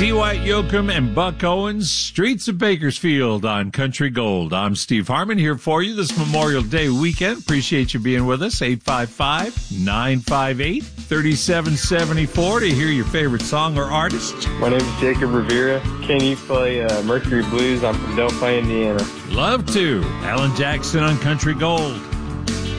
Dwight Yoakam and Buck Owens, Streets of Bakersfield on Country Gold. I'm Steve Harmon here for you this Memorial Day weekend. Appreciate you being with us. 855-958-3774 to hear your favorite song or artist. My name is Jacob Rivera. Can you play Mercury Blues? I'm from Delphi, Indiana. Love to. Alan Jackson on Country Gold.